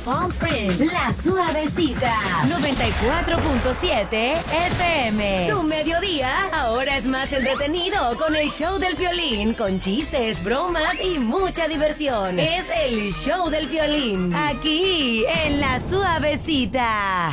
Palm Springs, La Suavecita, 94.7 FM. Tu mediodía ahora es más entretenido con el show del Piolín, con chistes, bromas y mucha diversión. Es el show del Piolín, aquí en La Suavecita.